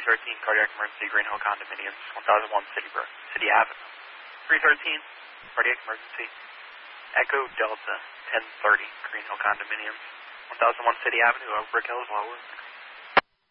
313, cardiac emergency, Green Hill Condominiums, 1001 City Avenue. 313, cardiac emergency, Echo Delta, 1030, Green Hill Condominiums, 1001 City Avenue, Oak Brook Hills, Lower.